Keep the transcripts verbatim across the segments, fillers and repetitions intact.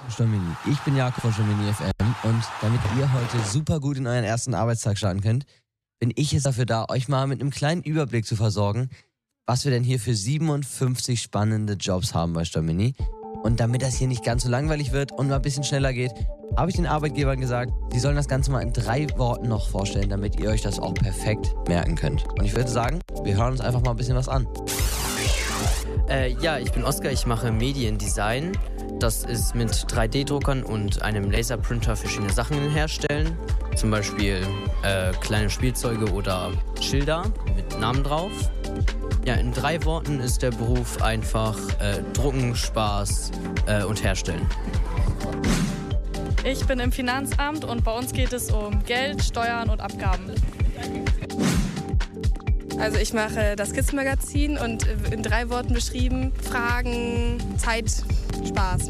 Stomini. Ich bin Jakob von Stomini F M und damit ihr heute super gut in euren ersten Arbeitstag starten könnt, bin ich jetzt dafür da, euch mal mit einem kleinen Überblick zu versorgen, was wir denn hier für siebenundfünfzig spannende Jobs haben bei Stomini. Und damit das hier nicht ganz so langweilig wird und mal ein bisschen schneller geht, habe ich den Arbeitgebern gesagt, sie sollen das Ganze mal in drei Worten noch vorstellen, damit ihr euch das auch perfekt merken könnt. Und ich würde sagen, wir hören uns einfach mal ein bisschen was an. Äh, ja, ich bin Oskar, ich mache Mediendesign. Das ist mit drei D-Druckern und einem Laserprinter verschiedene Sachen herstellen. Zum Beispiel äh, kleine Spielzeuge oder Schilder mit Namen drauf. Ja, in drei Worten ist der Beruf einfach äh, Drucken, Spaß äh, und Herstellen. Ich bin im Finanzamt und bei uns geht es um Geld, Steuern und Abgaben. Also ich mache das Kids-Magazin und in drei Worten beschrieben: Fragen, Zeit, Spaß.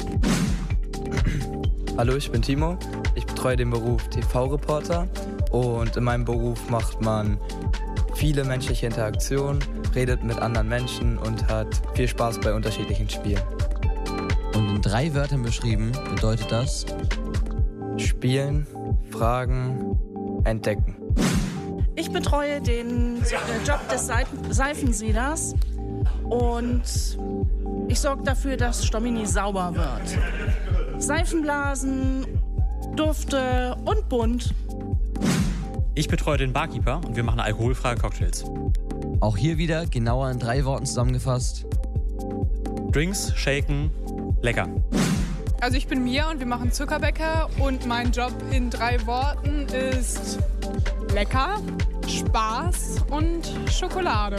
Hallo, ich bin Timo. Ich betreue den Beruf T V-Reporter und in meinem Beruf macht man viele menschliche Interaktionen, redet mit anderen Menschen und hat viel Spaß bei unterschiedlichen Spielen. Und in drei Wörtern beschrieben bedeutet das: Spielen, Fragen, Entdecken. Ich betreue den Job des Seifensieders und ich sorge dafür, dass Stomini sauber wird. Seifenblasen, Dufte und bunt. Ich betreue den Barkeeper und wir machen alkoholfreie Cocktails. Auch hier wieder genauer in drei Worten zusammengefasst: Drinks, shaken, lecker. Also ich bin Mia und wir machen Zuckerbäcker und mein Job in drei Worten ist lecker, Spaß und Schokolade.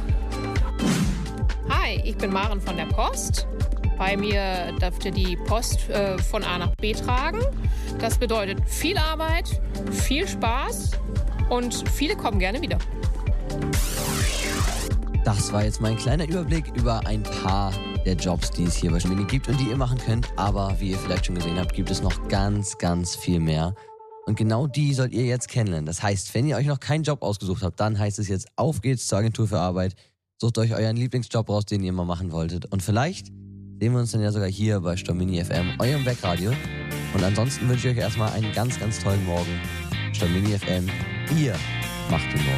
Hi, ich bin Maren von der Post. Bei mir dürft ihr die Post äh, von A nach B tragen. Das bedeutet viel Arbeit, viel Spaß und viele kommen gerne wieder. Das war jetzt mein kleiner Überblick über ein paar der Jobs, die es hier bei Stomini gibt und die ihr machen könnt. Aber wie ihr vielleicht schon gesehen habt, gibt es noch ganz, ganz viel mehr. Und genau die sollt ihr jetzt kennenlernen. Das heißt, wenn ihr euch noch keinen Job ausgesucht habt, dann heißt es jetzt, auf geht's zur Agentur für Arbeit. Sucht euch euren Lieblingsjob raus, den ihr mal machen wolltet. Und vielleicht sehen wir uns dann ja sogar hier bei Stomini F M, eurem Webradio. Und ansonsten wünsche ich euch erstmal einen ganz, ganz tollen Morgen. Stomini F M, ihr macht den Morgen.